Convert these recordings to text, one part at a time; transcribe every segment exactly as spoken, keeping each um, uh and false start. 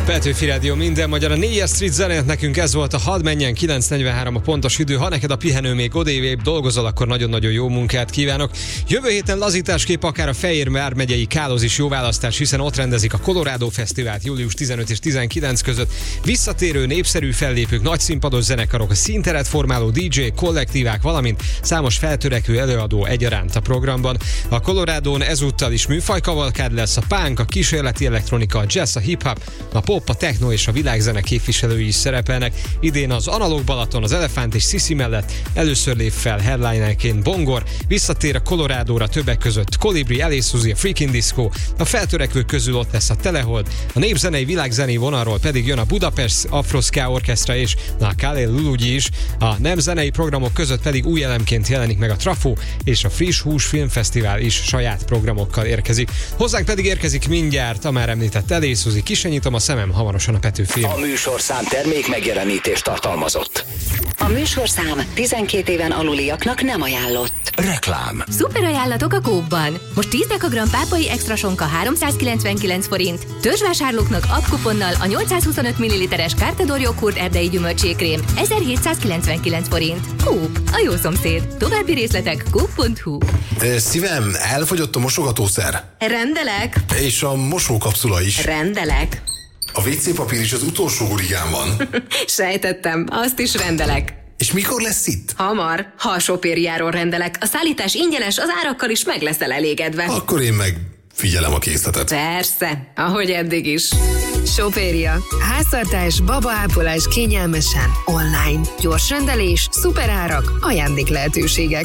Petőfi Rádió minden magyar, a négyes Street zenét nekünk ez volt a Hadd menjen, kilenc negyvenhárom a pontos idő. Ha neked a pihenő még odévébb dolgozol, akkor nagyon-nagyon jó munkát kívánok. Jövő héten lazításkép akár a Fejér vármegyei Káloz is jó választás, hiszen ott rendezik a Colorado Fesztivált július tizenöt és tizenkilenc között. Visszatérő népszerű fellépők, nagy színpados zenekarok, a színteret formáló dé dzsé kollektívák, valamint számos feltörekvő előadó egyaránt a programban. A Colorado-n ezúttal is műfajkavalkád lesz, a punk, a kísérleti elektronika, a jazz, a hip-hop, a pop, a techno és a világzene képviselői is szerepelnek. Idén az Analóg Balaton, az Elefánt és Sissi mellett először lép fel headlinerként Bongor, visszatér a Colorado-ra többek között Kolibri, Elé Suzy, a Freakin' Disco, a feltörekvők közül ott lesz a Telehold, a népzenei világzenei vonalról pedig jön a Budapest Afro-Ska Orchestra és a Kale Lulugyi is, a nem zenei programok között pedig új elemként jelenik meg a Trafó és a Friss Hús Filmfesztivál is saját programokkal érkezik. Hozzánk pedig érkezik mindjárt a már említett Elé Suzy, ki se nyitom a szemem, hamarosan a Petőfi. A műsorszám termék megjelenítést tartalmazott. A műsorszám tizenkét éven aluliaknak nem ajánlott. Reklám. Szuper ajánlatok a Coop-ban. Most tíz dekagram pápai extra sonka háromszázkilencvenkilenc forint, törzsvásárlóknak appkuponnal a nyolcszázhuszonöt milliliteres Cartedor joghurt erdei gyümölcsékrém ezerhétszázkilencvenkilenc forint. Coop, a jó szomszéd. További részletek coop pont hu. Szívem, elfogyott a mosogatószer. Rendelek. És a mosókapszula is. Rendelek. A vé cé papír is az utolsó hurigán van. Sejtettem, azt is rendelek. És mikor lesz itt? Hamar, ha a Sopériáról rendelek. A szállítás ingyenes, az árakkal is meg leszel elégedve. Akkor én meg figyelem a készletet. Persze, ahogy eddig is. Sopéria. Háztartás, babaápolás kényelmesen, online. Gyors rendelés, szuperárak, ajándék lehetőségek.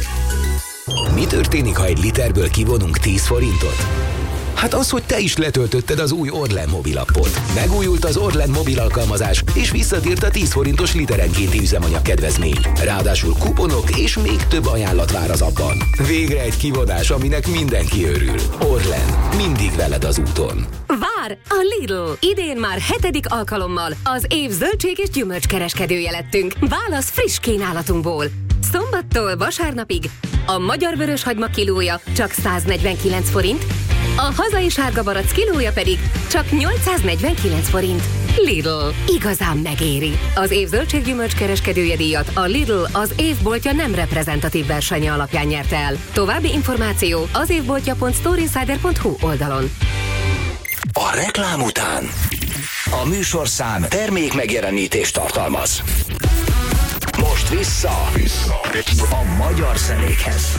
Mi történik, ha egy literből kivonunk tíz forintot? Hát az, hogy te is letöltötted az új Orlen mobilappot. Megújult az Orlen mobil alkalmazás, és visszatért a tíz forintos literenkénti üzemanyag kedvezmény. Ráadásul kuponok és még több ajánlat vár az appban. Végre egy kivonás, aminek mindenki örül. Orlen, mindig veled az úton. Vár! A Lidl! Idén már hetedik alkalommal az év zöldség és gyümölcskereskedője lettünk. Válasz friss kínálatunkból. Szombattól vasárnapig a magyar vöröshagyma kilója csak száznegyvenkilenc forint, a hazai sárga barack kilója pedig csak nyolcszáznegyvenkilenc forint. Lidl. Igazán megéri. Az év zöldséggyümölcs kereskedője díjat a Lidl az évboltja nem reprezentatív versenye alapján nyerte el. További információ az évboltja pont storeinsider pont hu oldalon. A reklám után a műsorszám termék megjelenítést tartalmaz. Most vissza, vissza a magyar zenékhez.